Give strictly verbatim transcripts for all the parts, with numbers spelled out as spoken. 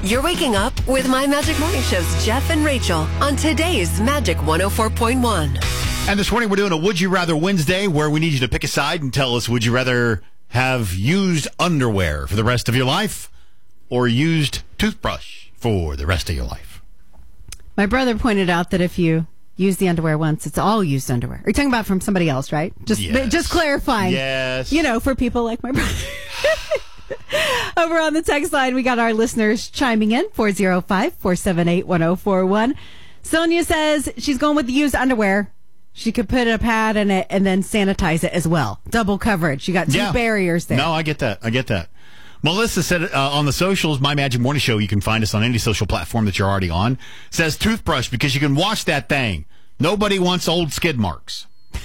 You're waking up with My Magic Morning Show's Jeff and Rachel on today's Magic one oh four point one. And this morning we're doing a Would You Rather Wednesday where we need you to pick a side and tell us, would you rather have used underwear for the rest of your life or used toothbrush for the rest of your life? My brother pointed out that if you use the underwear once, it's all used underwear. Are you talking about from somebody else, right? Just, Yes. just clarifying. Yes. You know, for people like my brother. Over on the text line, we got our listeners chiming in, four oh five, four seven eight, one oh four one. Sonia says she's going with the used underwear. She could put a pad in it and then sanitize it as well. Double coverage. You got two Yeah. barriers there. No, I get that. I get that. Melissa said uh, on the socials, My Magic Morning Show, you can find us on any social platform that you're already on, says toothbrush because you can wash that thing. Nobody wants old skid marks.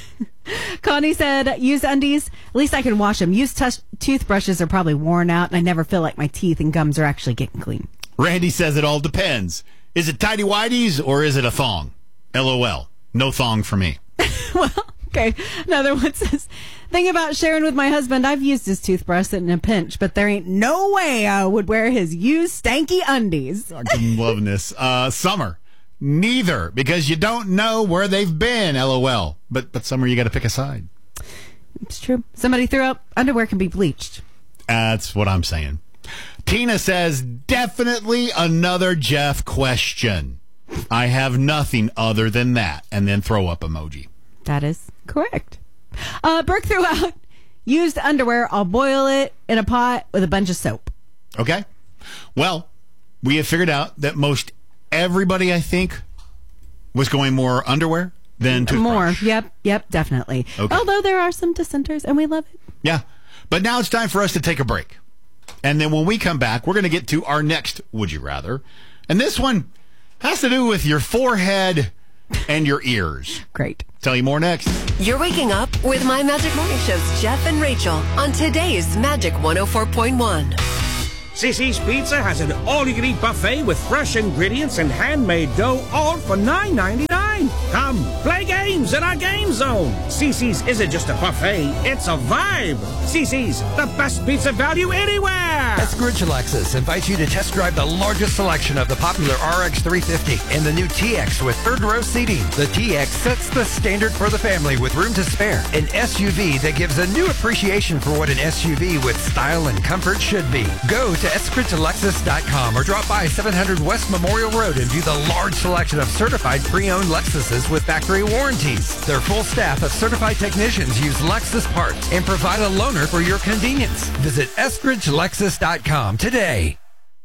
Connie said, use undies. At least I can wash them. Used tush- toothbrushes are probably worn out, and I never feel like my teeth and gums are actually getting clean. Randy says it all depends. Is it tidy whities or is it a thong? LOL. No thong for me. Well, okay. Another one says, thing about sharing with my husband, I've used his toothbrush in a pinch, but there ain't no way I would wear his used stanky undies. I'm loving this. Uh, Summer. Neither, because you don't know where they've been, LOL. But but Summer, you got to pick a side. It's true. Somebody threw up, underwear can be bleached. That's what I'm saying. Tina says, definitely another Jeff question. I have nothing other than that. And then throw up emoji. That is correct. Uh, Brooke threw out, used underwear, I'll boil it in a pot with a bunch of soap. Okay. Well, we have figured out that most everybody, I think, was going more underwear than toothbrush. More. Yep. Yep. Definitely. Okay. Although there are some dissenters, and we love it. Yeah. But now it's time for us to take a break. And then when we come back, we're going to get to our next Would You Rather. And this one has to do with your forehead and your ears. Great. Tell you more next. You're waking up with My Magic Morning Show's Jeff and Rachel on today's Magic one oh four point one. Sissy's Pizza has an all-you-can-eat buffet with fresh ingredients and handmade dough, all for nine ninety-nine. Come, play games in our game zone. Sissy's isn't just a buffet, it's a vibe. Sissy's, the best pizza value anywhere. Eskridge Lexus invites you to test drive the largest selection of the popular R X three fifty and the new T X with third row seating. The T X sets the standard for the family with room to spare. An S U V that gives a new appreciation for what an S U V with style and comfort should be. Go to eskridge lexus dot com or drop by seven hundred West Memorial Road and view the large selection of certified pre-owned Lexuses with factory warranties. Their full staff of certified technicians use Lexus parts and provide a loaner for your convenience. Visit eskridge lexus dot com today.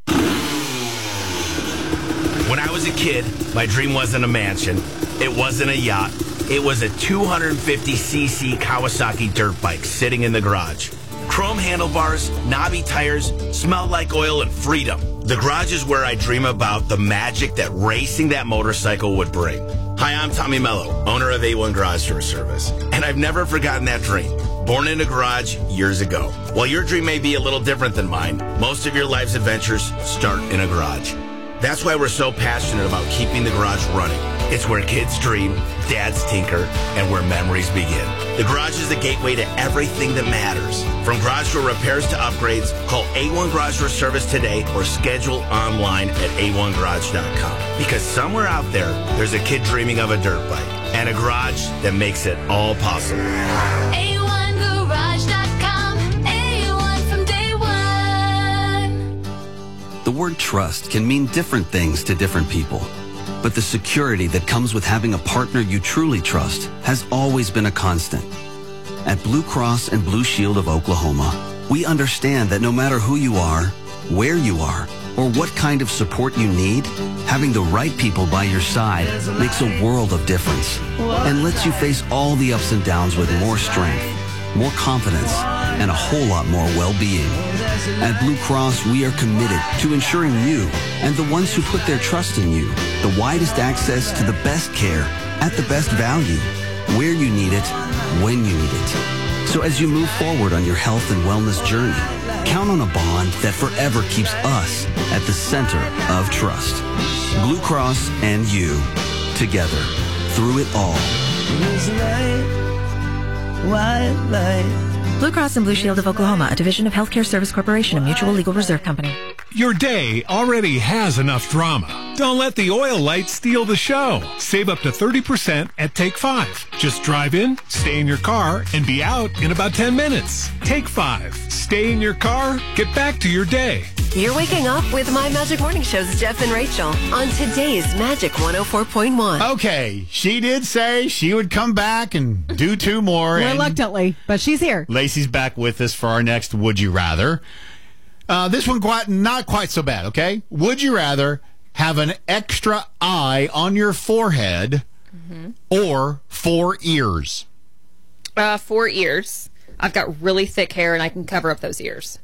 When I was a kid, my dream wasn't a mansion. It wasn't a yacht. It was a two hundred fifty c c Kawasaki dirt bike sitting in the garage. Chrome handlebars, knobby tires, smelled like oil and freedom. The garage is where I dream about the magic that racing that motorcycle would bring. Hi, I'm Tommy Mello, owner of A one Garage Door Service, and I've never forgotten that dream. Born in a garage years ago. While your dream may be a little different than mine, most of your life's adventures start in a garage. That's why we're so passionate about keeping the garage running. It's where kids dream, dads tinker, and where memories begin. The garage is the gateway to everything that matters. From garage door repairs to upgrades, call A one Garage Door Service today or schedule online at a one garage dot com. Because somewhere out there, there's a kid dreaming of a dirt bike and a garage that makes it all possible. a one garage dot com, A one from day one. The word trust can mean different things to different people. But the security that comes with having a partner you truly trust has always been a constant. At Blue Cross and Blue Shield of Oklahoma, we understand that no matter who you are, where you are, or what kind of support you need, having the right people by your side makes a world of difference and lets you face all the ups and downs with more strength, more confidence, and a whole lot more well-being. At Blue Cross, we are committed to ensuring you and the ones who put their trust in you the widest access to the best care at the best value, where you need it, when you need it. So as you move forward on your health and wellness journey, count on a bond that forever keeps us at the center of trust. Blue Cross and you, together, through it all. Blue Cross and Blue Shield of Oklahoma, a division of Healthcare Service Corporation, a mutual legal reserve company. Your day already has enough drama. Don't let the oil light steal the show. Save up to thirty percent at Take five. Just drive in, stay in your car, and be out in about ten minutes. Take five. Stay in your car, get back to your day. You're waking up with My Magic Morning Show's Jeff and Rachel on today's Magic one oh four point one. Okay, she did say she would come back and do two more. and Reluctantly, but she's here. Lacey's back with us for our next Would You Rather. Uh, this one quite not quite so bad, okay? Would you rather have an extra eye on your forehead Mm-hmm. or four ears? Uh, four ears. I've got really thick hair, and I can cover up those ears.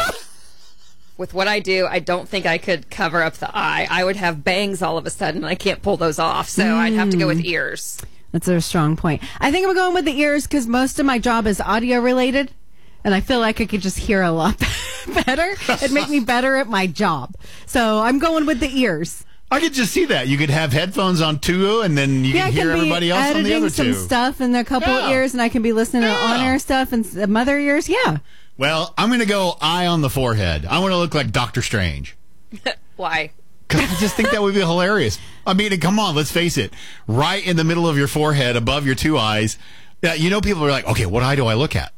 With what I do, I don't think I could cover up the eye. I would have bangs all of a sudden, and I can't pull those off, so mm. I'd have to go with ears. That's a strong point. I think I'm going with the ears because most of my job is audio related, and I feel like I could just hear a lot better. It'd make me better at my job. So I'm going with the ears. I could just see that. You could have headphones on two, and then you yeah, can hear can everybody else on the other some two. stuff in a couple Yeah. ears, and I can be listening Yeah. to on-air stuff and some other ears. Yeah. Well, I'm going to go eye on the forehead. I want to look like Doctor Strange. Why? Because I just think that would be hilarious. I mean, come on, let's face it. Right in the middle of your forehead, above your two eyes. Yeah, you know, people are like, okay, what eye do I look at?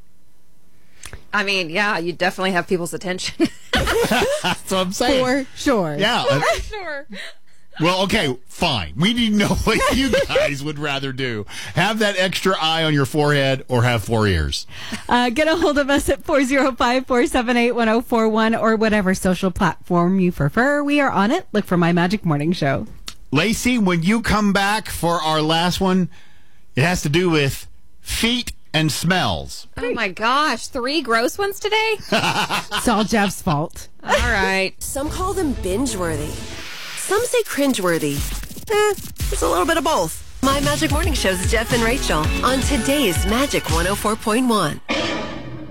I mean, yeah, you definitely have people's attention. That's what I'm saying. For sure. Yeah. uh, For sure. well, okay, fine. We need to know what you guys would rather do. Have that extra eye on your forehead or have four ears. Uh, get a hold of us at four oh five, four seven eight, one oh four one or whatever social platform you prefer. We are on it. Look for My Magic Morning Show. Lacey, when you come back for our last one, it has to do with feet and smells. Oh, my gosh. Three gross ones today? It's all Jeff's fault. All right. Some call them binge-worthy. Some say cringe-worthy. Eh, it's a little bit of both. My Magic Morning Show's Jeff and Rachel on today's Magic one oh four point one.